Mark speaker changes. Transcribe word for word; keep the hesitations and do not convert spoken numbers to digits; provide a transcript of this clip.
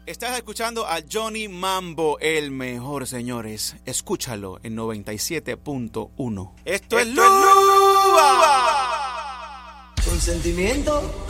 Speaker 1: Estás escuchando a Johnny Mambo, el mejor, señores. Escúchalo en noventa y siete punto uno. Esto, Esto es Luba.
Speaker 2: Con sentimiento.